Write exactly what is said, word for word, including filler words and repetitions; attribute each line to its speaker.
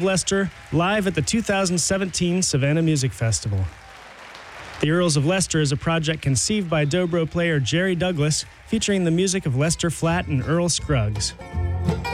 Speaker 1: Leicester live at the two thousand seventeen Savannah Music Festival. The Earls of Leicester is a project conceived by dobro player Jerry Douglas, featuring the music of Lester Flatt and Earl Scruggs.